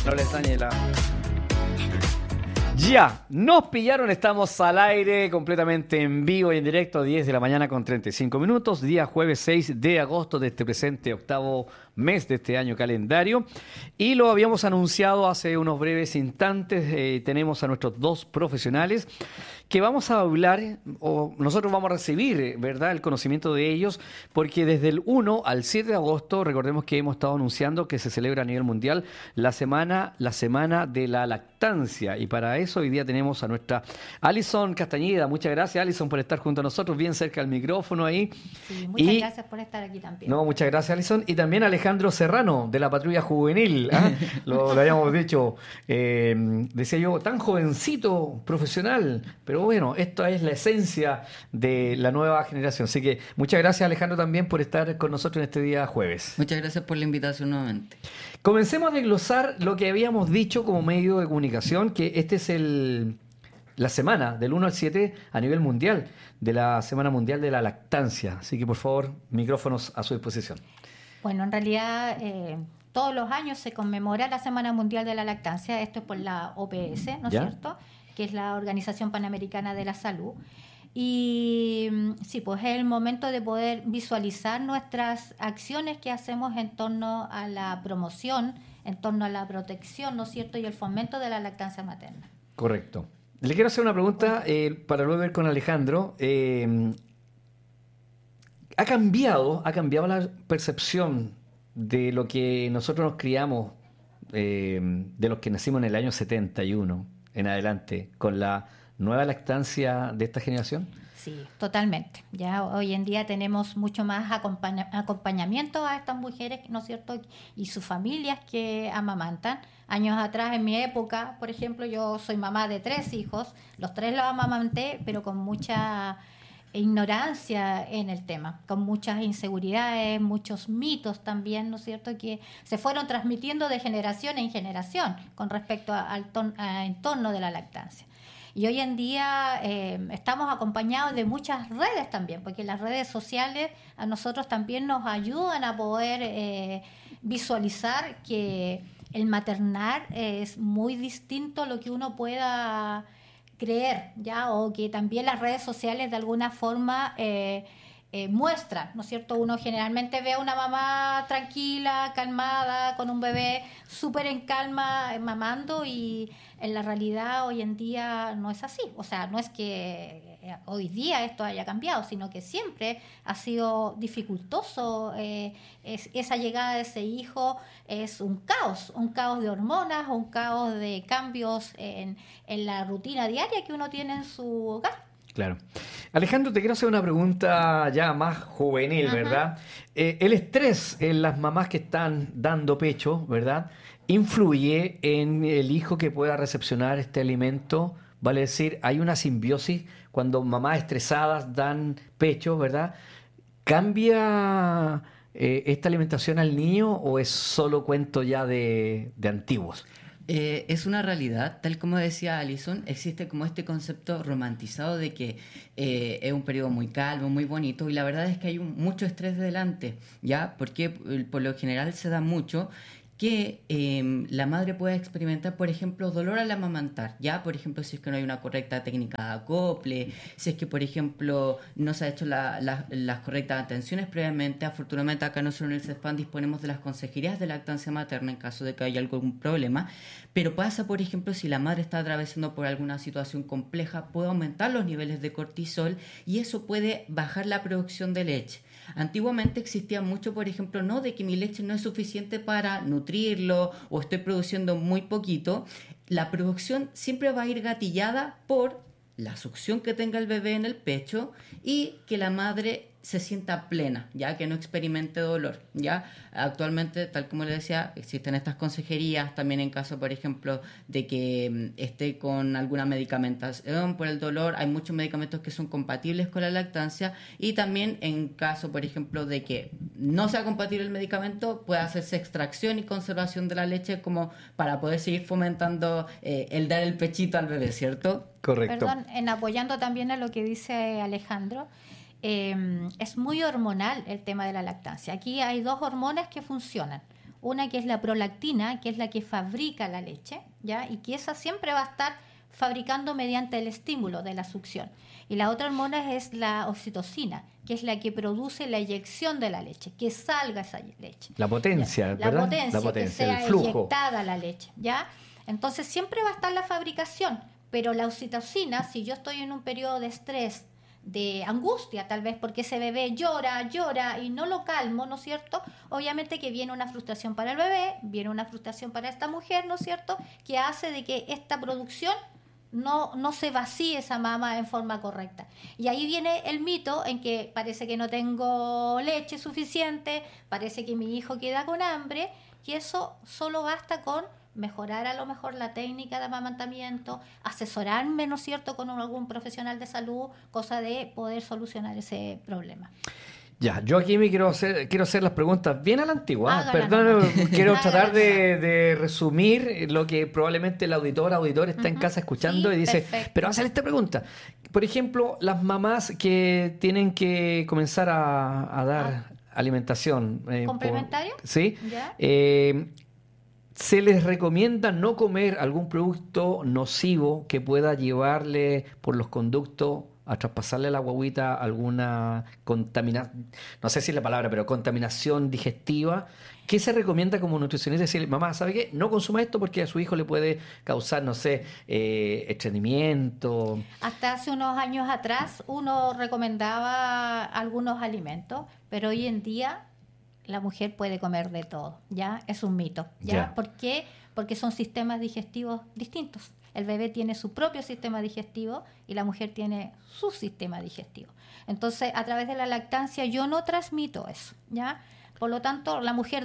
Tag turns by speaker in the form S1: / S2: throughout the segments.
S1: No les dañe la... Ya, nos pillaron, estamos al aire completamente en vivo y en directo, 10 de la mañana con 35 minutos, día jueves 6 de agosto de este presente octavo mes de este año calendario. Y lo habíamos anunciado hace unos breves instantes, tenemos a nuestros dos profesionales que vamos a hablar, o nosotros vamos a recibir, ¿verdad?, el conocimiento de ellos, porque desde el 1 al 7 de agosto, recordemos que hemos estado anunciando que se celebra a nivel mundial la semana de la lactancia, y para eso hoy día tenemos a nuestra Alison Castañeda. Muchas gracias, Alison, por estar junto a nosotros, bien cerca del micrófono ahí.
S2: Sí, muchas gracias por estar aquí también.
S1: No, muchas gracias, Alison. Y también Alejandro Serrano, de la Patrulla Juvenil. ¿Ah? Lo habíamos dicho, decía yo, tan jovencito, profesional, pero bueno, esto es la esencia de la nueva generación. Así que muchas gracias, Alejandro, también por estar con nosotros en este día jueves.
S3: Muchas gracias por la invitación nuevamente.
S1: Comencemos a desglosar lo que habíamos dicho como medio de comunicación, que este es la semana del 1 al 7 a nivel mundial, de la Semana Mundial de la Lactancia. Así que, por favor, micrófonos a su disposición.
S2: Bueno, en realidad todos los años se conmemora la Semana Mundial de la Lactancia. Esto es por la OPS, ¿no es cierto?, que es la Organización Panamericana de la Salud. Y sí, pues es el momento de poder visualizar nuestras acciones que hacemos en torno a la promoción, en torno a la protección, ¿no es cierto?, y el fomento de la lactancia materna.
S1: Correcto. Le quiero hacer una pregunta para luego ver con Alejandro. ¿Ha cambiado la percepción de lo que nosotros nos criamos, de los que nacimos en el año 71 en adelante, con la nueva lactancia de esta generación?
S2: Sí, totalmente. Ya hoy en día tenemos mucho más acompañamiento a estas mujeres, ¿no es cierto?, y sus familias que amamantan. Años atrás, en mi época, por ejemplo, yo soy mamá de 3 hijos, los 3 los amamanté, pero con mucha ignorancia en el tema, con muchas inseguridades, muchos mitos también, ¿no es cierto?, que se fueron transmitiendo de generación en generación con respecto al entorno de la lactancia. Y hoy en día estamos acompañados de muchas redes también, porque las redes sociales a nosotros también nos ayudan a poder visualizar que el maternar es muy distinto a lo que uno pueda creer, ¿ya? O que también las redes sociales de alguna forma muestran, ¿no es cierto? Uno generalmente ve a una mamá tranquila, calmada, con un bebé súper en calma, mamando, y en la realidad hoy en día no es así. O sea, no es que hoy día esto haya cambiado, sino que siempre ha sido dificultoso. Esa llegada de ese hijo es un caos de hormonas, un caos de cambios en la rutina diaria que uno tiene en su hogar.
S1: Claro. Alejandro, te quiero hacer una pregunta ya más juvenil, ¿verdad? El estrés en las mamás que están dando pecho, ¿verdad?, influye en el hijo que pueda recepcionar este alimento. Vale decir, hay una simbiosis cuando mamás estresadas dan pecho, ¿verdad? ¿Cambia esta alimentación al niño o es solo cuento ya de antiguos?
S3: Es una realidad, tal como decía Alison, existe como este concepto romantizado de que es un periodo muy calmo, muy bonito, y la verdad es que hay mucho estrés delante, ¿ya? Porque por lo general se da mucho que la madre pueda experimentar, por ejemplo, dolor al amamantar, ¿ya? Por ejemplo, si es que no hay una correcta técnica de acople, si es que, por ejemplo, no se ha hecho las correctas atenciones previamente. Afortunadamente, acá nosotros en el CESPAN disponemos de las consejerías de lactancia materna en caso de que haya algún problema, pero pasa, por ejemplo, si la madre está atravesando por alguna situación compleja, puede aumentar los niveles de cortisol y eso puede bajar la producción de leche. Antiguamente existía mucho, por ejemplo, no de que mi leche no es suficiente para nutrirlo o estoy produciendo muy poquito. La producción siempre va a ir gatillada por la succión que tenga el bebé en el pecho y que la madre se sienta plena, ya que no experimente dolor, ya. Actualmente, tal como le decía, existen estas consejerías también en caso, por ejemplo, de que esté con alguna medicación por el dolor. Hay muchos medicamentos que son compatibles con la lactancia, y también en caso, por ejemplo, de que no sea compatible el medicamento, puede hacerse extracción y conservación de la leche como para poder seguir fomentando el dar el pechito al bebé, ¿cierto?
S1: Correcto.
S2: Perdón, en apoyando también a lo que dice Alejandro, es muy hormonal el tema de la lactancia. Aquí hay 2 hormonas que funcionan. Una que es la prolactina, que es la que fabrica la leche, ¿ya? Y que esa siempre va a estar fabricando mediante el estímulo de la succión. Y la otra hormona es la oxitocina, que es la que produce la eyección de la leche, que salga esa leche.
S1: La potencia,
S2: ¿ya?
S1: ¿verdad?
S2: La potencia, que sea
S1: el flujo.
S2: eyectada la leche, ¿ya? Entonces siempre va a estar la fabricación, pero la oxitocina, si yo estoy en un periodo de estrés, de angustia tal vez, porque ese bebé llora y no lo calmo, ¿no es cierto? Obviamente que viene una frustración para el bebé, viene una frustración para esta mujer, ¿no es cierto?, que hace de que esta producción no se vacíe esa mama en forma correcta. Y ahí viene el mito en que parece que no tengo leche suficiente, parece que mi hijo queda con hambre, y eso solo basta con mejorar a lo mejor la técnica de amamantamiento, asesorarme, ¿no es cierto?, con algún profesional de salud, cosa de poder solucionar ese problema.
S1: Ya, yo aquí quiero hacer las preguntas bien a la antigua.
S2: Hágala,
S1: Perdón, quiero
S2: Hágala,
S1: tratar de resumir lo que probablemente el auditor está en casa escuchando,
S2: Sí,
S1: y dice,
S2: perfecto.
S1: pero hacer esta pregunta. Por ejemplo, las mamás que tienen que comenzar a dar alimentación.
S2: ¿Complementaria?
S1: Sí.
S2: ¿Ya?
S1: ¿Se les recomienda no comer algún producto nocivo que pueda llevarle por los conductos a traspasarle a la guagüita alguna contaminación, no sé si es la palabra, pero contaminación digestiva? ¿Qué se recomienda como nutricionista? Decirle, mamá, ¿sabe qué? No consuma esto porque a su hijo le puede causar, no sé, estreñimiento.
S2: Hasta hace unos años atrás uno recomendaba algunos alimentos, pero hoy en día la mujer puede comer de todo, ¿ya? Es un mito, ¿ya?
S1: Ya.
S2: ¿Por qué? Porque son sistemas digestivos distintos. El bebé tiene su propio sistema digestivo y la mujer tiene su sistema digestivo. Entonces, a través de la lactancia yo no transmito eso, ¿ya? Por lo tanto, la mujer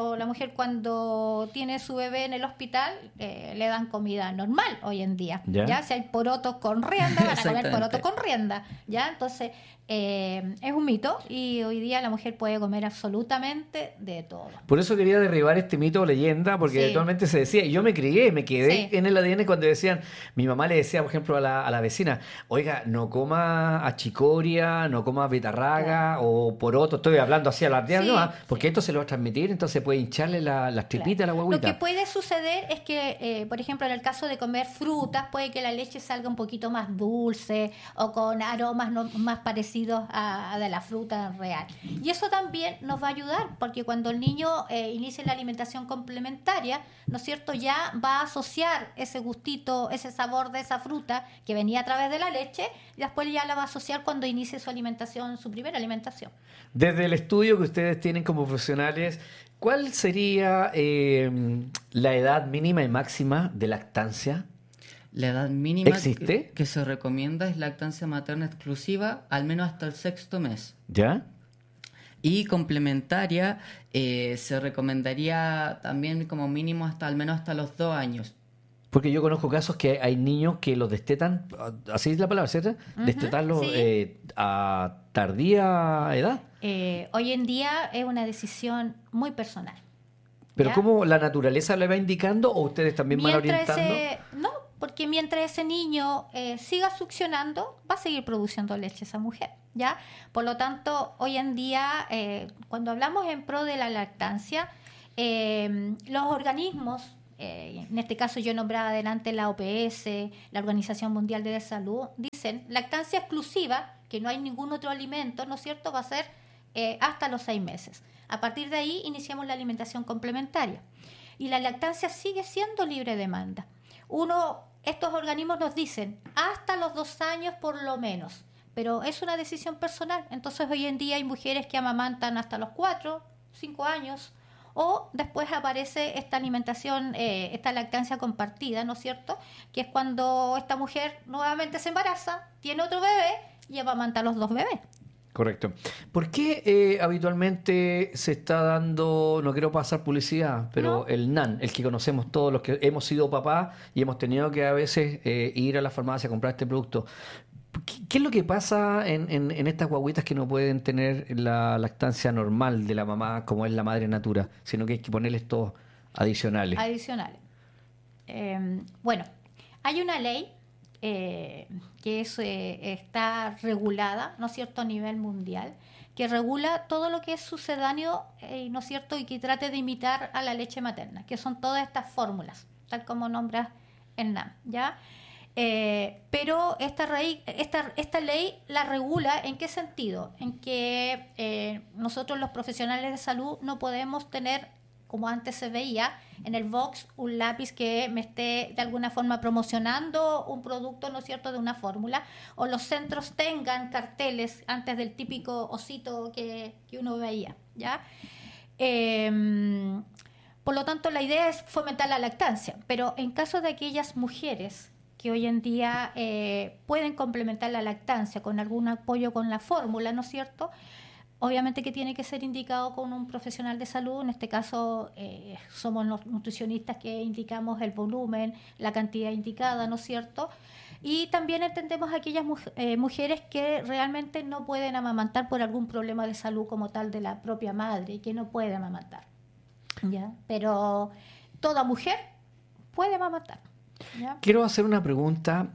S2: cuando tiene su bebé en el hospital, le dan comida normal hoy en día.
S1: ¿Ya?
S2: Si hay porotos con rienda, van a comer
S3: Exactamente.
S2: porotos con rienda, ¿ya? Entonces, es un mito y hoy día la mujer puede comer absolutamente de todo.
S1: Por eso quería derribar este mito o leyenda, porque
S2: Sí.
S1: actualmente se decía, y yo me quedé
S2: Sí.
S1: en el ADN cuando decían, mi mamá le decía, por ejemplo, a la vecina, oiga, no coma achicoria, no coma betarraga o poroto, estoy hablando así a la tía,
S2: Sí,
S1: ¿no? Porque
S2: sí.
S1: esto se lo va a transmitir, entonces puede hincharle las tripitas a la
S2: Lo
S1: guagüita.
S2: que puede suceder es que, por ejemplo, en el caso de comer frutas, puede que la leche salga un poquito más dulce o con aromas más parecidos a de la fruta real. Y eso también nos va a ayudar, porque cuando el niño inicie la alimentación complementaria, ¿no es cierto?, ya va a asociar ese gustito, ese sabor de esa fruta que venía a través de la leche, y después ya la va a asociar cuando inicie su alimentación, su primera alimentación.
S1: Desde el estudio que ustedes tienen como profesionales, ¿cuál sería la edad mínima y máxima de lactancia?
S3: La edad mínima
S1: ¿Existe?
S3: que se recomienda es lactancia materna exclusiva, al menos hasta el 6º mes.
S1: ¿Ya?
S3: Y complementaria se recomendaría también como mínimo al menos hasta los 2 años.
S1: Porque yo conozco casos que hay niños que los destetan, así es la palabra, ¿cierto? Destetarlos
S2: sí.
S1: A tardía edad.
S2: Hoy en día es una decisión muy personal.
S1: Pero
S2: ¿ya?
S1: ¿cómo la naturaleza le va indicando o ustedes también van orientando?
S2: No, porque mientras ese niño siga succionando, va a seguir produciendo leche esa mujer, ¿ya? Por lo tanto, hoy en día, cuando hablamos en pro de la lactancia, los organismos, en este caso yo nombraba adelante la OPS, la Organización Mundial de la Salud, dicen lactancia exclusiva, que no hay ningún otro alimento, ¿no es cierto?, va a ser hasta los 6 meses. A partir de ahí iniciamos la alimentación complementaria. Y la lactancia sigue siendo libre demanda. Estos organismos nos dicen hasta los 2 años por lo menos, pero es una decisión personal. Entonces hoy en día hay mujeres que amamantan hasta los 4, 5 años, o después aparece esta alimentación, esta lactancia compartida, ¿no es cierto?, que es cuando esta mujer nuevamente se embaraza, tiene otro bebé y amamanta a los 2 bebés.
S1: Correcto. ¿Por qué habitualmente se está dando, no quiero pasar publicidad, pero
S2: No.
S1: el NAN, el que conocemos todos los que hemos sido papás y hemos tenido que a veces ir a la farmacia a comprar este producto? ¿Qué es lo que pasa en estas guaguitas que no pueden tener la lactancia normal de la mamá como es la madre natura, sino que hay que ponerle estos adicionales?
S2: Adicionales. Bueno, hay una ley está regulada, ¿no es cierto?, a nivel mundial, que regula todo lo que es sucedáneo, ¿no es cierto?, y que trate de imitar a la leche materna, que son todas estas fórmulas, tal como nombra Hernán, ¿ya? Pero esta ley la regula, ¿en qué sentido? En que nosotros los profesionales de salud no podemos tener, como antes se veía, en el box un lápiz que me esté de alguna forma promocionando un producto, ¿no es cierto?, de una fórmula, o los centros tengan carteles antes del típico osito que uno veía, ¿ya? Por lo tanto, la idea es fomentar la lactancia, pero en caso de aquellas mujeres que hoy en día pueden complementar la lactancia con algún apoyo con la fórmula, ¿no es cierto?, obviamente que tiene que ser indicado con un profesional de salud. En este caso somos los nutricionistas que indicamos el volumen, la cantidad indicada, ¿no es cierto? Y también entendemos a aquellas mujeres que realmente no pueden amamantar por algún problema de salud como tal de la propia madre y que no puede amamantar, ¿ya? Pero toda mujer puede amamantar, ¿ya?
S1: Quiero hacer una pregunta.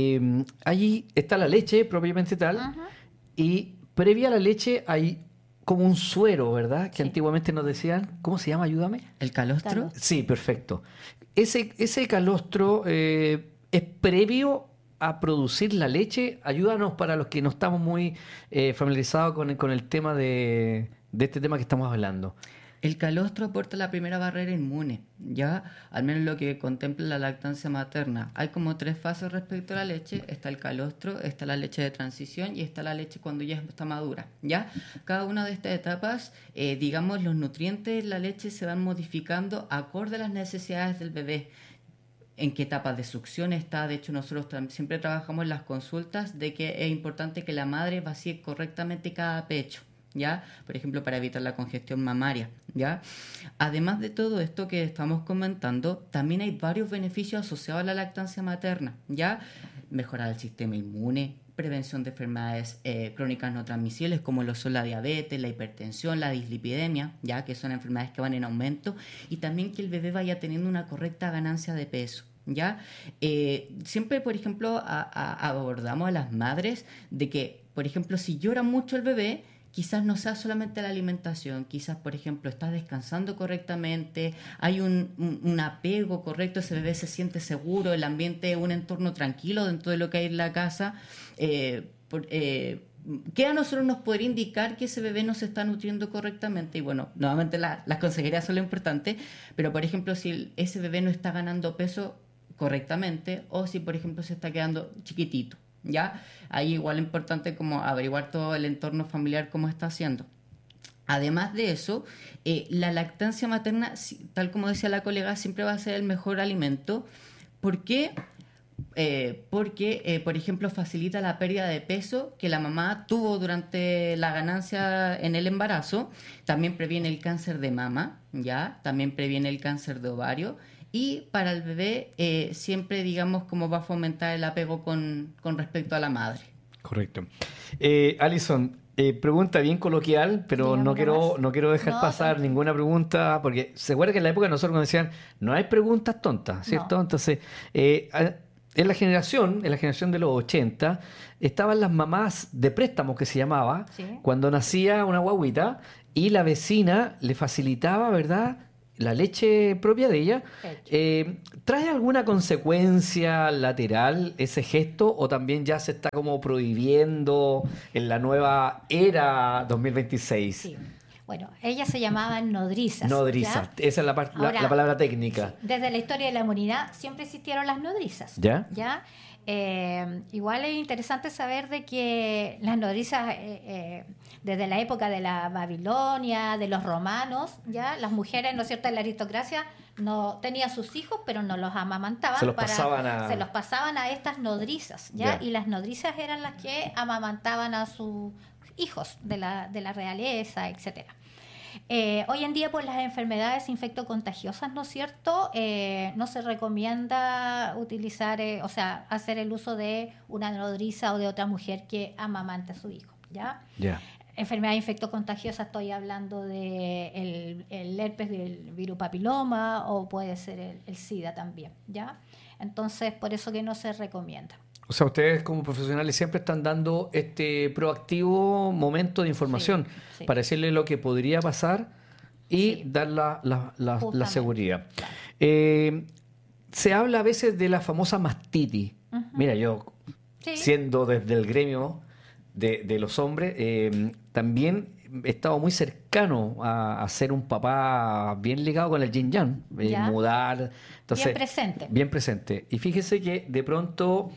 S1: Allí está la leche propiamente tal,
S2: Ajá.
S1: y previa a la leche hay como un suero, ¿verdad? Que
S2: Sí.
S1: antiguamente nos decían, ¿cómo se llama? Ayúdame.
S3: ¿El calostro?
S2: Calostro.
S1: Sí, perfecto. Ese calostro es previo a producir la leche. Ayúdanos para los que no estamos muy familiarizados con el tema de este tema que estamos hablando.
S3: El calostro aporta la primera barrera inmune, ya al menos lo que contempla la lactancia materna. Hay como 3 fases respecto a la leche: está el calostro, está la leche de transición y está la leche cuando ya está madura, ¿ya? Cada una de estas etapas, digamos, los nutrientes de la leche se van modificando acorde a las necesidades del bebé. En qué etapa de succión está. De hecho, nosotros siempre trabajamos en las consultas de que es importante que la madre vacíe correctamente cada pecho, ¿ya? Por ejemplo, para evitar la congestión mamaria, ¿ya? Además de todo esto que estamos comentando, también hay varios beneficios asociados a la lactancia materna, ¿ya? Mejorar el sistema inmune, prevención de enfermedades crónicas no transmisibles como lo son la diabetes, la hipertensión, la dislipidemia, ya que son enfermedades que van en aumento, y también que el bebé vaya teniendo una correcta ganancia de peso, ¿ya? Siempre, por ejemplo, abordamos a las madres de que, por ejemplo, si llora mucho el bebé, quizás no sea solamente la alimentación, quizás, por ejemplo, estás descansando correctamente, hay un apego correcto, ese bebé se siente seguro, el ambiente es un entorno tranquilo dentro de lo que hay en la casa. ¿Qué a nosotros nos podría indicar que ese bebé no se está nutriendo correctamente? Y bueno, nuevamente las consejerías son lo importante, pero por ejemplo, si ese bebé no está ganando peso correctamente o si, por ejemplo, se está quedando chiquitito, ¿ya? Ahí igual es importante como averiguar todo el entorno familiar cómo está haciendo. Además de eso, la lactancia materna, tal como decía la colega, siempre va a ser el mejor alimento. ¿Por qué? Porque, por ejemplo, facilita la pérdida de peso que la mamá tuvo durante la ganancia en el embarazo. También previene el cáncer de mama, ¿ya? También previene el cáncer de ovario. Y para el bebé siempre, digamos, como va a fomentar el apego con respecto a la madre.
S1: Correcto. Alison, pregunta bien coloquial, pero
S2: Dígame
S1: no quiero dejar
S2: No,
S1: pasar
S2: tranquilo.
S1: ninguna pregunta, porque se acuerda que en la época nosotros nos decían, no hay preguntas tontas, ¿cierto?
S2: No.
S1: Entonces, en la generación de los 80, estaban las mamás de préstamo, que se llamaba,
S2: Sí.
S1: cuando nacía una guaguita, y la vecina le facilitaba, ¿verdad?, la leche propia de ella. ¿Trae alguna consecuencia lateral ese gesto o también ya se está como prohibiendo en la nueva era 2026?
S2: Sí. Bueno, ellas se llamaban nodrizas.
S1: Nodriza,
S2: ¿ya?
S1: esa es la
S2: Ahora,
S1: palabra técnica.
S2: sí, desde la historia de la humanidad siempre existieron las nodrizas.
S1: ¿Ya?
S2: ¿Ya? Igual es interesante saber de que las nodrizas, desde la época de la Babilonia, de los romanos, ya las mujeres, ¿no es cierto?, en la aristocracia no tenían sus hijos, pero no los amamantaban.
S1: Se los pasaban a
S2: estas nodrizas, ¿ya?
S1: Ya.
S2: Y las nodrizas eran las que amamantaban a sus hijos de la realeza, etcétera. Hoy en día, por las enfermedades infectocontagiosas, ¿no es cierto?, no se recomienda utilizar, hacer el uso de una nodriza o de otra mujer que amamante a su hijo, ¿ya?
S1: Ya.
S2: Enfermedad infectocontagiosa, estoy hablando de el herpes del virus papiloma o puede ser el SIDA también, ¿ya? Entonces, por eso que no se recomienda.
S1: O sea, ustedes como profesionales siempre están dando este proactivo momento de información
S2: Sí.
S1: para decirle lo que podría pasar y
S2: Sí.
S1: dar la
S2: Justamente.
S1: seguridad.
S2: Claro.
S1: Se habla a veces de la famosa mastitis. Mira, yo
S2: Sí.
S1: siendo desde el gremio de los hombres, también he estado muy cercano a ser un papá bien ligado con el yin yang,
S2: Ya.
S1: mudar. Entonces,
S2: Bien presente.
S1: Bien presente. Y fíjese que de pronto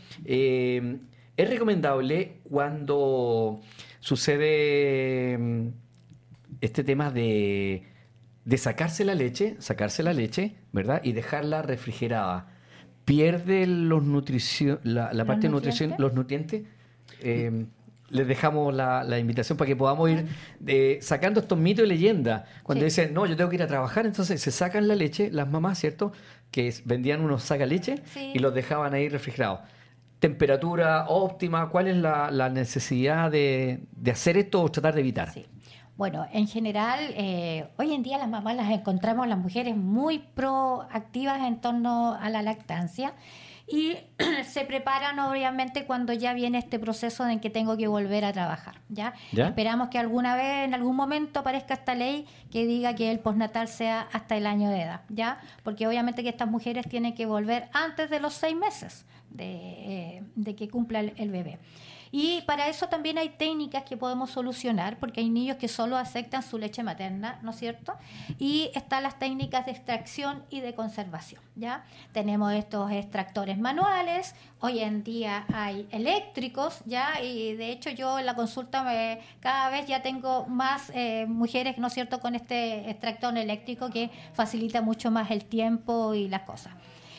S1: es recomendable cuando sucede este tema de sacarse la leche, ¿verdad? Y dejarla refrigerada. Pierde la parte de nutrición,
S2: nutrientes?
S1: los nutrientes. Les dejamos la invitación para que podamos ir sacando estos mitos y leyendas. Cuando
S2: Sí.
S1: dicen, no, yo tengo que ir a trabajar, entonces se sacan la leche, las mamás, ¿cierto? Vendían unos sacaleche
S2: Sí.
S1: y los dejaban ahí refrigerados. Temperatura óptima, ¿cuál es la necesidad de hacer esto o tratar de evitar?
S2: Sí. Bueno, en general, hoy en día las mamás las encontramos, las mujeres, muy proactivas en torno a la lactancia y se preparan obviamente cuando ya viene este proceso en que tengo que volver a trabajar. ¿Ya?
S1: ¿Ya?
S2: Esperamos que alguna vez, en algún momento, aparezca esta ley que diga que el postnatal sea hasta el año de edad, ¿ya? Porque obviamente que estas mujeres tienen que volver antes de los 6 meses de que cumpla el bebé. Y para eso también hay técnicas que podemos solucionar, porque hay niños que solo aceptan su leche materna, ¿no es cierto? Y están las técnicas de extracción y de conservación, ¿ya? Tenemos estos extractores manuales, hoy en día hay eléctricos, ¿ya? Y de hecho yo en la consulta cada vez ya tengo más mujeres, ¿no es cierto?, con este extractor eléctrico que facilita mucho más el tiempo y las cosas.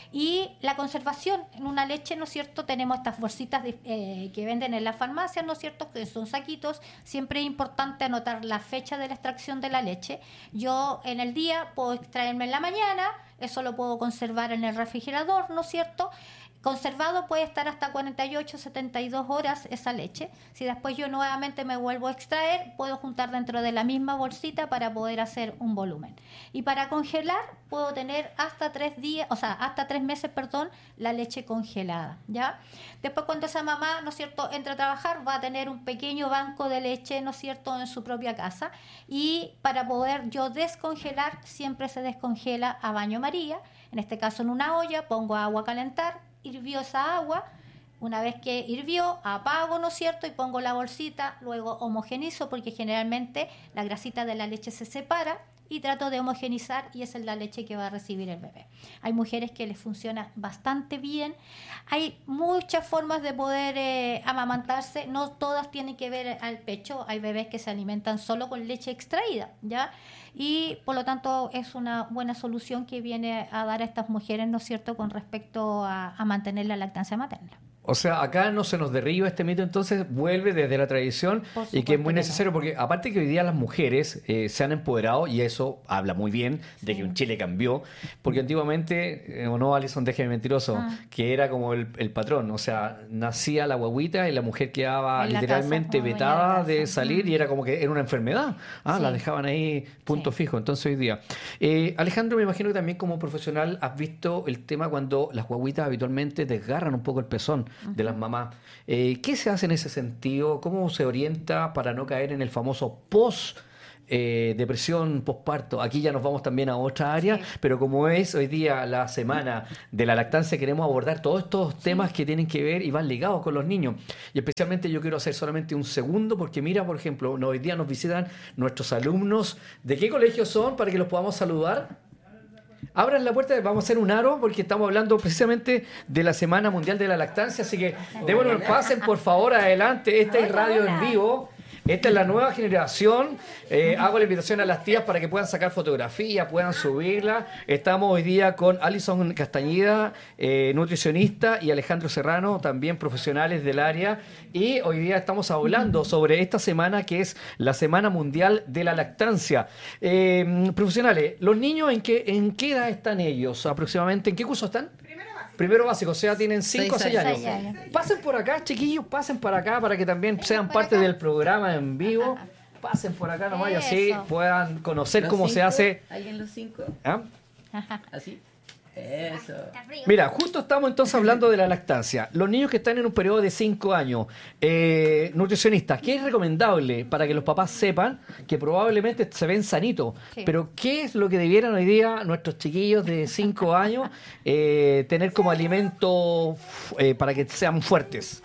S2: Y la conservación en una leche, ¿no es cierto? Tenemos estas bolsitas que venden en las farmacias, ¿no es cierto? Que son saquitos. Siempre es importante anotar la fecha de la extracción de la leche. Yo en el día puedo extraerme en la mañana, eso lo puedo conservar en el refrigerador, ¿no es cierto? Conservado puede estar hasta 48, 72 horas esa leche. Si después yo nuevamente me vuelvo a extraer, puedo juntar dentro de la misma bolsita para poder hacer un volumen. Y para congelar, puedo tener hasta 3 días, o sea, hasta 3 meses, perdón, la leche congelada, ¿ya? Después cuando esa mamá, ¿no es cierto?, entra a trabajar, va a tener un pequeño banco de leche, ¿no es cierto?, en su propia casa. Y para poder yo descongelar, siempre se descongela a baño María. En este caso en una olla, pongo agua a calentar, hirvió esa agua, una vez que hirvió, apago, ¿no es cierto?, y pongo la bolsita, luego homogenizo, porque generalmente la grasita de la leche se separa, y trato de homogenizar, y esa es la leche que va a recibir el bebé. Hay mujeres que les funciona bastante bien. Hay muchas formas de poder amamantarse, no todas tienen que ver al pecho. Hay bebés que se alimentan solo con leche extraída, ¿ya? Y por lo tanto es una buena solución que viene a dar a estas mujeres, ¿no es cierto?, con respecto a mantener la lactancia materna.
S1: O sea, acá no se nos derriba este mito, entonces vuelve desde la tradición
S2: Por
S1: y que es muy
S2: supuesto que
S1: necesario porque aparte que hoy día las mujeres se han empoderado y eso habla muy bien de que un Chile cambió, porque antiguamente, o no, Alison, déjeme mentiroso, que era como el patrón, o sea, nacía la guaguita y la mujer quedaba
S2: En la
S1: literalmente
S2: casa, como dueña
S1: vetada
S2: de
S1: de
S2: casa.
S1: salir y era como que era una enfermedad,
S2: Sí.
S1: la dejaban ahí punto
S2: Sí.
S1: fijo, entonces hoy día. Alejandro, me imagino que también como profesional has visto el tema cuando las guaguitas habitualmente desgarran un poco el pezón de las mamás. ¿Qué se hace en ese sentido? ¿Cómo se orienta para no caer en el famoso depresión, posparto? Aquí ya nos vamos también a otra área,
S2: Sí.
S1: pero como es hoy día la semana de la lactancia, queremos abordar todos estos temas que tienen que ver y van ligados con los niños. Y especialmente yo quiero hacer solamente un segundo, porque mira, por ejemplo, hoy día nos visitan nuestros alumnos. ¿De qué colegio son para que los podamos saludar? Abran la puerta, vamos a hacer un aro porque estamos hablando precisamente de la Semana Mundial de la Lactancia, así que démonos, pasen por favor adelante. Esta es radio en vivo. Esta es la nueva generación. Hago la invitación a las tías para que puedan sacar fotografías, puedan subirla. Estamos hoy día con Alison Castañeda, nutricionista, y Alejandro Serrano, también profesionales del área. Y hoy día estamos hablando sobre esta semana que es la Semana Mundial de la Lactancia. Profesionales, ¿los niños en qué edad están ellos aproximadamente? ¿En qué curso están? Primero básico, o sea, tienen 5 o 6 años.
S2: 6 años.
S1: Pasen por acá, chiquillos, pasen para acá para que también sean
S2: por
S1: parte
S2: acá.
S1: del programa en vivo. Pasen por acá nomás y así
S2: Eso.
S1: puedan conocer
S3: ¿Los
S1: cómo se
S3: 5?
S1: hace.
S3: ¿Alguien los 5?
S1: ¿Ah?
S3: ¿Así? Eso.
S1: Mira, justo estamos entonces hablando de la lactancia. Los niños que están en un periodo de 5 años, nutricionistas, ¿qué es recomendable para que los papás sepan que probablemente se ven sanitos?
S2: Sí.
S1: Pero ¿qué es lo que debieran hoy día nuestros chiquillos de 5 años tener como alimento para que sean fuertes?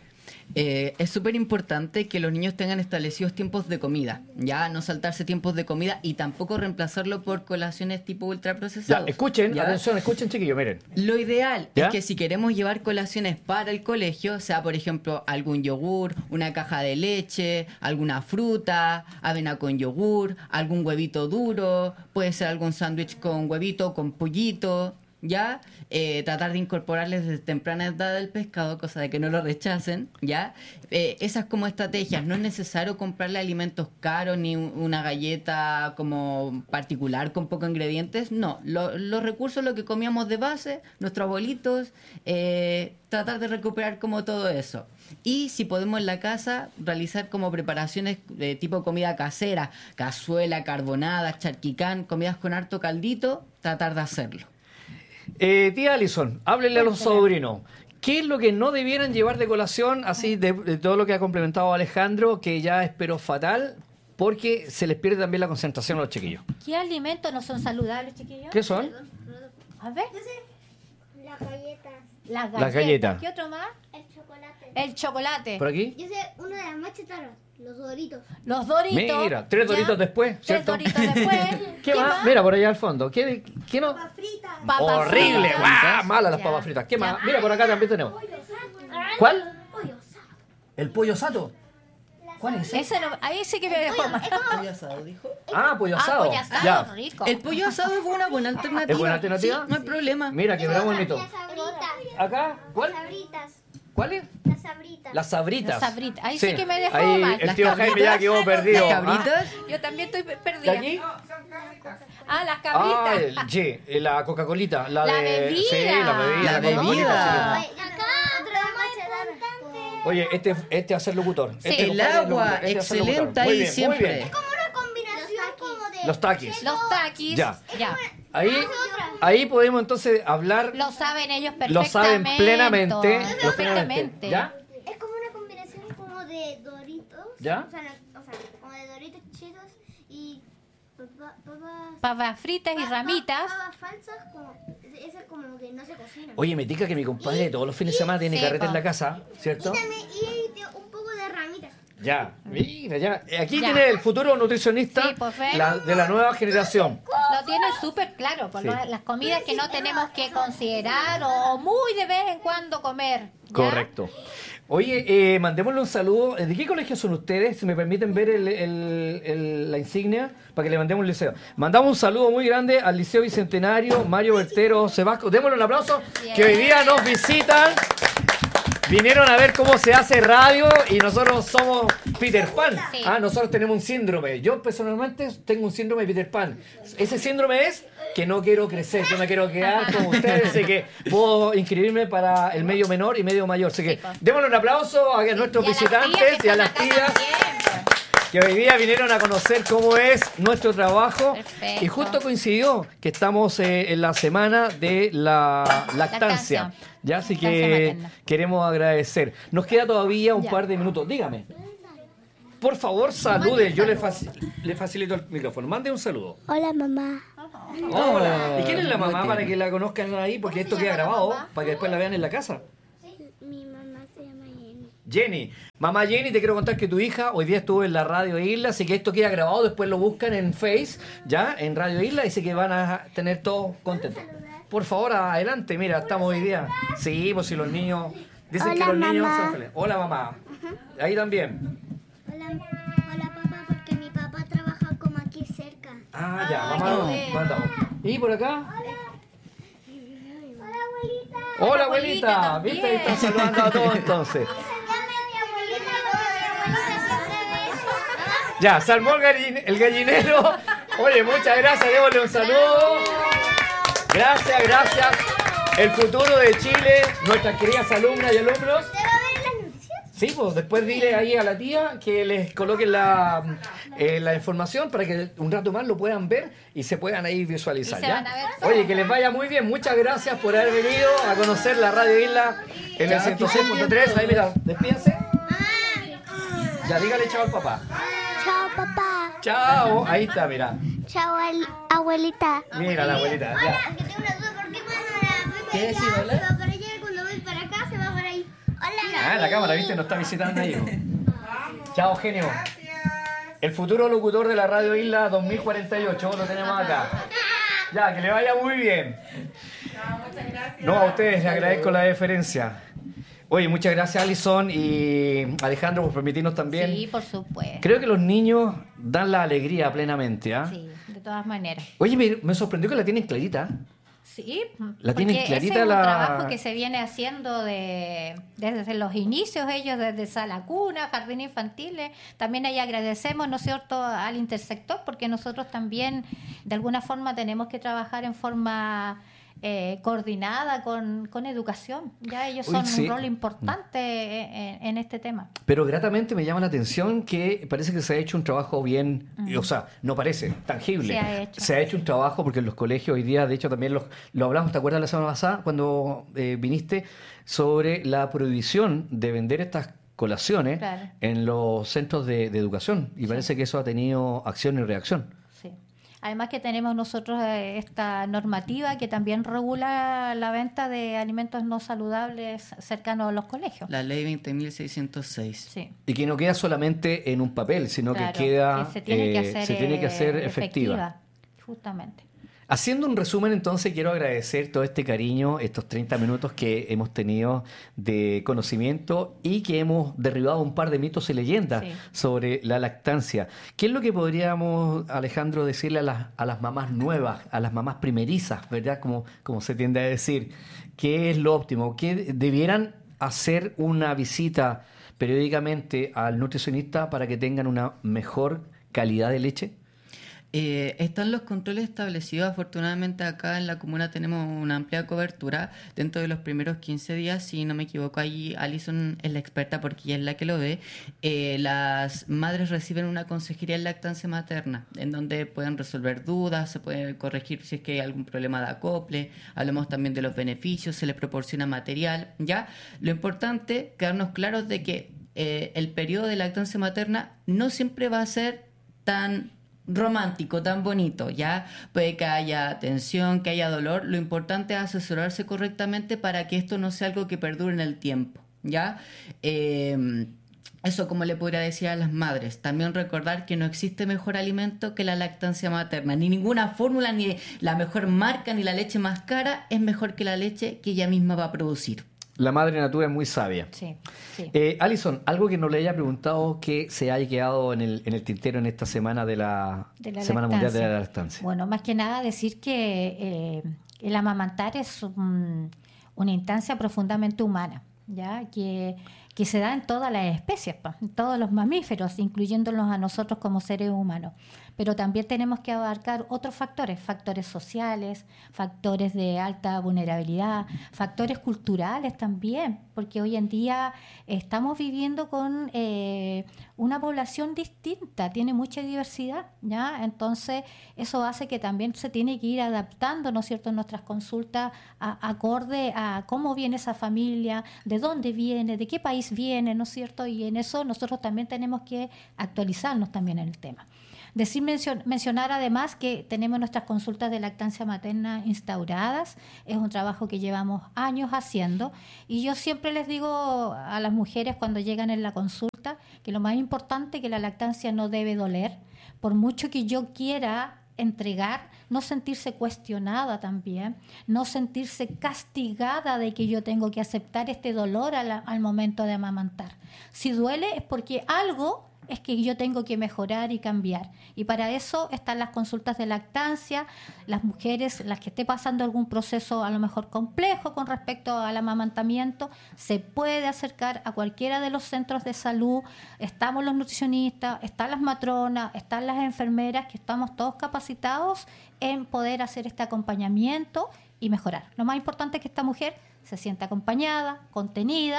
S3: Es súper importante que los niños tengan establecidos tiempos de comida, ya no saltarse tiempos de comida y tampoco reemplazarlo por colaciones tipo
S1: Ya,
S3: ultraprocesados.
S1: escuchen,
S3: ¿ya?
S1: atención, escuchen chiquillos, miren.
S3: Lo ideal
S1: ¿Ya?
S3: es que si queremos llevar colaciones para el colegio, sea por ejemplo algún yogur, una caja de leche, alguna fruta, avena con yogur, algún huevito duro, puede ser algún sándwich con huevito, con pollito, ¿ya? Tratar de incorporarles desde temprana edad el pescado, cosa de que no lo rechacen, ¿ya? Esas como estrategias, no es necesario comprarle alimentos caros ni una galleta como particular con pocos ingredientes, no, los recursos, lo que comíamos de base, nuestros abuelitos, tratar de recuperar como todo eso. Y si podemos en la casa, realizar como preparaciones de tipo comida casera, cazuela, carbonada, charquicán, comidas con harto caldito, tratar de hacerlo.
S1: Tía Alison, háblele a los sobrinos. ¿Qué es lo que no debieran llevar de colación, así de todo lo que ha complementado Alejandro, que ya esperó fatal, porque se les pierde también la concentración a los chiquillos?
S2: ¿Qué alimentos no son saludables, chiquillos?
S1: ¿Qué son?
S2: A ver.
S4: Las galletas,
S2: Las
S1: galletas.
S2: ¿Qué otro más?
S4: el chocolate.
S2: El chocolate.
S1: ¿Por aquí?
S4: Yo sé uno de las más chatarras, los Doritos.
S2: Los Doritos.
S1: Mira, 3
S2: ¿ya?
S1: Doritos después, ¿cierto?
S2: 3 Doritos después.
S1: ¿Qué más? Mira, por allá al fondo. ¿Qué no?
S4: Fritas.
S2: Papas
S1: Horrible,
S2: fritas.
S1: ¡guau! Malas las
S2: Ya.
S1: papas fritas. ¿Qué más?
S2: Ya.
S1: Mira, por acá también tenemos. ¿Cuál?
S4: Pollo asado.
S1: ¿El pollo sato? ¿Cuál es ese?
S2: Ese no, ahí sí que me dejó mal.
S3: ¿Pollo asado, dijo?
S1: Ah, pollo asado.
S2: pollo asado,
S1: Ya.
S2: rico.
S3: El pollo asado es una buena alternativa.
S1: ¿Es buena alternativa?
S3: Sí, no hay problema.
S1: Mira, quebramos el mito.
S4: Las sabritas.
S1: ¿Acá? ¿Cuál?
S4: Las sabritas.
S1: ¿Cuál es?
S4: Las sabritas.
S1: Las sabritas.
S2: Las sabritas. Ahí sí que me dejó
S1: Ahí
S2: mal.
S1: el
S3: Las
S1: tío Jaime ya
S3: cabritas.
S1: quedó perdido.
S3: Las cabritas.
S2: Yo también estoy
S1: ¿De
S2: perdida.
S1: aquí?
S2: Ah, las
S1: Ah,
S2: cabritas.
S1: la Coca-Colita. La
S2: La
S1: de...
S2: bebida.
S1: Sí, la bebida.
S3: La
S1: Coca-Colita,
S3: bebida.
S1: sí.
S4: Acá otro más chatarra.
S1: Oye, este va a ser locutor.
S2: Sí.
S1: Este
S3: El
S1: compadre es
S3: agua,
S1: locutor. Este va a ser
S3: excelente
S1: locutor. Muy
S3: ahí
S1: bien, muy
S3: siempre.
S1: bien.
S4: Como una combinación como de...
S1: Los taquis.
S2: Los taquis.
S1: Ya.
S2: Ya.
S1: Ahí podemos entonces hablar.
S2: Lo saben ellos perfectamente.
S1: Lo saben plenamente.
S2: Perfectamente.
S1: ¿Ya?
S4: Es como una combinación como de Doritos.
S1: ¿Ya?
S4: O sea, como de Doritos chidos y papas...
S2: Papas fritas y ramitas.
S4: Papas falsas, como... Esas como que no se cocinan.
S1: Oye, me tica que mi compadre todos los fines de semana tiene
S2: Sí,
S1: carrete en
S2: po.
S1: la casa, ¿cierto?
S4: Y también un poco de ramitas.
S1: Ya, mira, ya. Aquí
S2: Ya.
S1: tiene el futuro nutricionista
S2: Sí, pues, ve.
S1: de la nueva generación.
S2: Lo tienen súper claro, por
S1: Sí.
S2: las comidas que no tenemos que considerar o muy de vez en cuando comer. ¿ya?
S1: Correcto. Oye, mandémosle un saludo. ¿De qué colegio son ustedes? Si me permiten ver la insignia para que le mandemos un liceo. Mandamos un saludo muy grande al Liceo Bicentenario, Mario Bertero, Sebasco. Démosle un aplauso,
S2: Bien.
S1: que hoy día nos visitan. Vinieron a ver cómo se hace radio y nosotros somos Peter Pan.
S2: Sí.
S1: Ah, nosotros tenemos un síndrome. Yo personalmente tengo un síndrome de Peter Pan. Ese síndrome es que no quiero crecer, que me quiero quedar como ustedes, así que puedo inscribirme para el medio menor y medio mayor. Así que
S2: Sí, pues.
S1: démosle un aplauso a nuestros
S2: Y a las
S1: visitantes
S2: tías que
S1: y a
S2: están
S1: las
S2: acá
S1: tías
S2: también, pues.
S1: que hoy día vinieron a conocer cómo es nuestro trabajo.
S2: Perfecto.
S1: Y justo coincidió que estamos en la semana de la lactancia.
S2: Lactancia.
S1: Ya, así
S2: Lactancia
S1: que
S2: materna.
S1: queremos agradecer. Nos queda todavía un
S2: Ya.
S1: par de minutos. Dígame. Por favor, salude. Yo le facilito el micrófono. Mande un saludo.
S4: Hola, mamá.
S1: Hola. ¿Y quién es la
S3: muy
S1: mamá para
S3: tierno.
S1: que la conozcan ahí? Porque esto queda grabado para que después la vean en la casa.
S4: Mi mamá se llama Jenny.
S1: Jenny, mamá Jenny, te quiero contar que tu hija hoy día estuvo en la Radio Isla, así que esto queda grabado, después lo buscan en Face, ya, en Radio Isla, así que van a tener todos contentos. Por favor, adelante, mira, estamos hoy día. Sí, pues si los niños, dicen
S4: Hola,
S1: que los niños
S4: mamá.
S1: son felices. Hola, mamá. Ahí también.
S4: Hola, papá, porque mi papá trabaja como aquí cerca.
S1: Ah, ya,
S2: Ay,
S1: mamá.
S2: qué bueno.
S1: Mandamos. ¿Y por acá?
S4: Hola, abuelita.
S1: Hola,
S2: abuelita
S1: abuelita.
S2: también.
S1: ¿Viste? Están saludando a todos entonces. Ya, salmó el gallinero. Oye, muchas gracias, démosle un saludo. Gracias, gracias. El futuro de Chile, nuestras queridas alumnas y alumnos.
S4: ¿Se va a ver las noticias?
S1: Sí, pues después dile ahí a la tía que les coloquen la información para que un rato más lo puedan ver y se puedan ahí visualizar.
S2: Y se
S1: ¿ya?
S2: van a ver.
S1: Oye, que les vaya muy bien. Muchas gracias por haber venido a conocer la Radio Isla en el 106.3. Ahí mira, despídense. Ya, dígale chao al papá.
S4: Chao, papá.
S1: Chao. Ahí está, mira.
S4: Chao, abuelita.
S1: Mira la abuelita.
S4: Hola,
S1: Ya.
S4: que tengo una duda. ¿Por qué cuando la voy para
S3: ¿Qué decir,
S4: allá,
S3: hola?
S4: se va para allá y cuando voy para acá se va para ahí? Hola.
S1: Ah, la cámara, ¿viste? Nos está visitando ahí. Chao, genio. El futuro locutor de la Radio Isla 2048, lo tenemos acá. Ya, que le vaya muy bien. No, a ustedes les agradezco la deferencia. Oye, muchas gracias, Alison y Alejandro, por permitirnos también.
S2: Sí, por supuesto.
S1: Creo que los niños dan la alegría plenamente, ¿ah?
S2: Sí, de todas maneras.
S1: Oye, me sorprendió que la tienen clarita.
S2: Sí,
S1: La tienen
S2: porque
S1: clarita
S2: ese es
S1: la-
S2: un trabajo que se viene haciendo desde los inicios, ellos desde sala cuna, jardín infantiles. También ahí agradecemos, ¿no es cierto?, al intersector, porque nosotros también de alguna forma tenemos que trabajar en forma coordinada con educación. Ya ellos
S1: Uy,
S2: son
S1: sí.
S2: un rol importante en este tema.
S1: Pero gratamente me llama la atención que parece que se ha hecho un trabajo bien, o sea, no parece, tangible.
S2: Se ha hecho.
S1: Un trabajo porque en los colegios hoy día, de hecho también lo hablamos, ¿te acuerdas la semana pasada cuando viniste sobre la prohibición de vender estas colaciones
S2: Claro.
S1: en los centros de educación? Y parece que eso ha tenido acción y reacción.
S2: Sí. Además que tenemos nosotros esta normativa que también regula la venta de alimentos no saludables cercanos a los colegios.
S3: La ley 20.606.
S2: Sí.
S1: Y que no queda solamente en un papel, sino
S2: Claro,
S1: que queda
S2: que se tiene que hacer,
S1: efectiva.
S2: Justamente.
S1: Haciendo un resumen, entonces, quiero agradecer todo este cariño, estos 30 minutos que hemos tenido de conocimiento y que hemos derribado un par de mitos y leyendas
S2: Sí.
S1: sobre la lactancia. ¿Qué es lo que podríamos, Alejandro, decirle a las mamás nuevas, a las mamás primerizas, ¿verdad? Como se tiende a decir. ¿Qué es lo óptimo? ¿Qué debieran hacer una visita periódicamente al nutricionista para que tengan una mejor calidad de leche?
S3: Están los controles establecidos. Afortunadamente acá en la comuna tenemos una amplia cobertura. Dentro de los primeros 15 días, si no me equivoco, ahí Alison es la experta porque ella es la que lo ve. Las madres reciben una consejería en lactancia materna en donde pueden resolver dudas, se puede corregir si es que hay algún problema de acople. Hablamos también de los beneficios, se les proporciona material. ¿Ya? Lo importante, quedarnos claros de que el periodo de lactancia materna no siempre va a ser tan romántico, tan bonito, ya puede que haya tensión, que haya dolor. Lo importante es asesorarse correctamente para que esto no sea algo que perdure en el tiempo, ya. Eso, como le podría decir a las madres, también recordar que no existe mejor alimento que la lactancia materna, ni ninguna fórmula, ni la mejor marca, ni la leche más cara es mejor que la leche que ella misma va a producir.
S1: La madre natura es muy sabia.
S2: Sí, sí.
S1: Alison, algo que no le haya preguntado que se haya quedado en el tintero en esta semana de la Semana Mundial de la Lactancia.
S2: Bueno, más que nada decir que el amamantar es una instancia profundamente humana, ya que se da en todas las especies, en todos los mamíferos, incluyéndolos a nosotros como seres humanos. Pero también tenemos que abarcar otros factores sociales, factores de alta vulnerabilidad, factores culturales también, porque hoy en día estamos viviendo con una población distinta, tiene mucha diversidad, ¿ya? Entonces, eso hace que también se tiene que ir adaptando, ¿no es cierto?, nuestras consultas acorde a cómo viene esa familia, de dónde viene, de qué país viene, ¿no es cierto? Y en eso nosotros también tenemos que actualizarnos también en el tema. Mencionar además que tenemos nuestras consultas de lactancia materna instauradas, es un trabajo que llevamos años haciendo y yo siempre les digo a las mujeres cuando llegan en la consulta que lo más importante es que la lactancia no debe doler, por mucho que yo quiera entregar, no sentirse cuestionada también, no sentirse castigada de que yo tengo que aceptar este dolor al momento de amamantar. Si duele es porque algo es que yo tengo que mejorar y cambiar. Y para eso están las consultas de lactancia, las mujeres, las que esté pasando algún proceso a lo mejor complejo con respecto al amamantamiento, se puede acercar a cualquiera de los centros de salud. Estamos los nutricionistas, están las matronas, están las enfermeras, que estamos todos capacitados en poder hacer este acompañamiento y mejorar. Lo más importante es que esta mujer se sienta acompañada, contenida,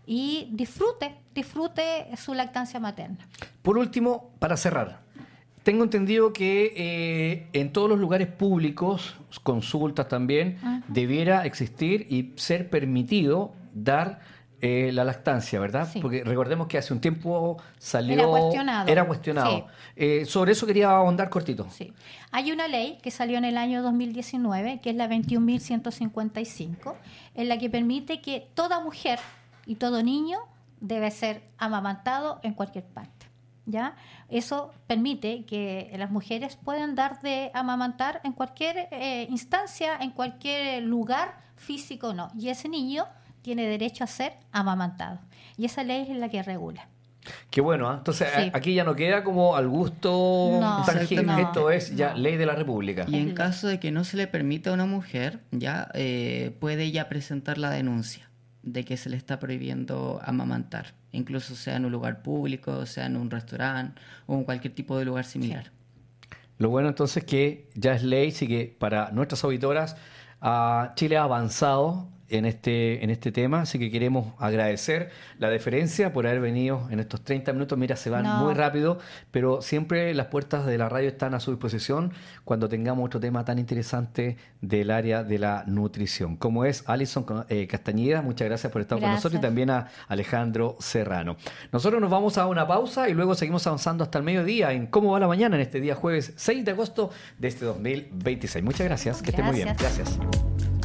S2: y disfrute su lactancia materna.
S1: Por último, para cerrar, tengo entendido que en todos los lugares públicos, consultas también, debiera existir y ser permitido dar la lactancia, ¿verdad?
S2: Sí.
S1: Porque recordemos que hace un tiempo salió...
S2: Era cuestionado.
S1: Sobre eso quería ahondar cortito.
S2: Sí. Hay una ley que salió en el año 2019, que es la 21.155, en la que permite que toda mujer y todo niño debe ser amamantado en cualquier parte, ¿ya? Eso permite que las mujeres puedan dar de amamantar en cualquier instancia, en cualquier lugar físico, no. Y ese niño tiene derecho a ser amamantado. Y esa ley es la que regula.
S1: Qué bueno, ¿eh? Entonces
S2: Sí.
S1: aquí ya no queda como al gusto
S2: No,
S1: tangible.
S2: no,
S1: Esto es ya
S2: no.
S1: ley de la República.
S3: Y en caso de que no se le permita a una mujer, ya puede ella presentar la denuncia de que se le está prohibiendo amamantar, incluso sea en un lugar público, sea en un restaurante o en cualquier tipo de lugar similar.
S1: Lo bueno entonces que ya es ley, sí que para nuestras auditoras, Chile ha avanzado en este tema, así que queremos agradecer la deferencia por haber venido en estos 30 minutos. Mira, se van muy rápido, pero siempre las puertas de la radio están a su disposición cuando tengamos otro tema tan interesante del área de la nutrición, como es Alison Castañeda. Muchas gracias por estar con nosotros, y también a Alejandro Serrano. Nosotros nos vamos a una pausa y luego seguimos avanzando hasta el mediodía en Cómo va la mañana en este día jueves 6 de agosto de este 2026. Muchas gracias, que estén muy bien. Gracias.